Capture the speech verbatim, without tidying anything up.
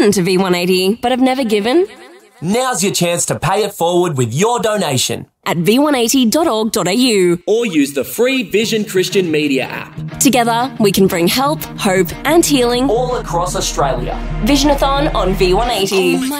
listened to V one eighty but have never given? Now's your chance to pay it forward with your donation at v one eighty dot org dot a u or use the free Vision Christian Media app. Together, we can bring help, hope and healing all across Australia. Visionathon on V one eighty. Oh